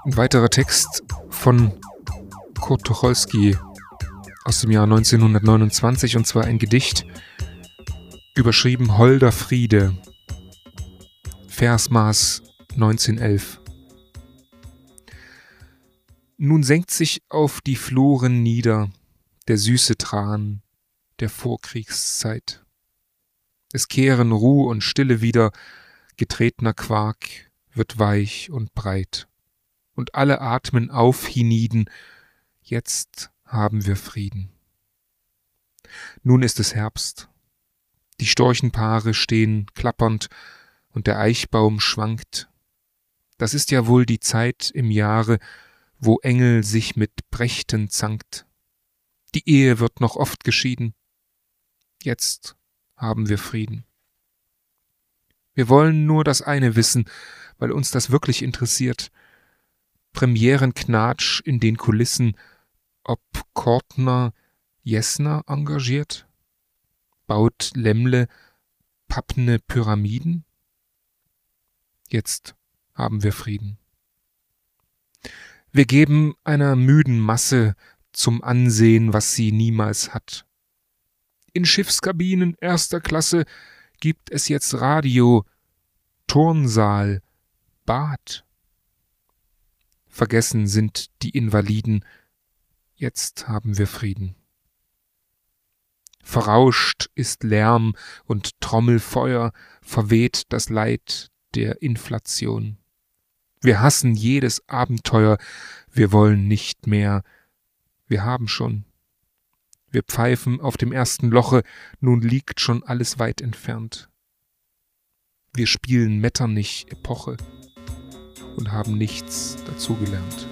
Ein weiterer Text von Kurt Tucholsky aus dem Jahr 1929, und zwar ein Gedicht, überschrieben Holder Friede, Versmaß 1911. Nun senkt sich auf die Floren nieder der süße Tran der Vorkriegszeit. Es kehren Ruh und Stille wieder, getretener Quark wird weich und breit. Und alle atmen auf hienieden, jetzt haben wir Frieden. Nun ist es Herbst. Die Storchenpaare stehen klappernd und der Eichbaum schwankt. Das ist ja wohl die Zeit im Jahre, wo Engel sich mit Brächten zankt. Die Ehe wird noch oft geschieden. Jetzt haben wir Frieden. Wir wollen nur das eine wissen, weil uns das wirklich interessiert. Premierenknatsch in den Kulissen, ob Kortner Jessner engagiert? Baut Lämmle pappne Pyramiden? Jetzt haben wir Frieden. Wir geben einer müden Masse zum Ansehen, was sie niemals hat. In Schiffskabinen erster Klasse gibt es jetzt Radio, Turnsaal, Bad. Vergessen sind die Invaliden, jetzt haben wir Frieden. Verrauscht ist Lärm und Trommelfeuer, verweht das Leid der Inflation. Wir hassen jedes Abenteuer, wir wollen nicht mehr, wir haben schon. Wir pfeifen auf dem ersten Loche, nun liegt schon alles weit entfernt. Wir spielen Metternich Epoche und haben nichts dazugelernt.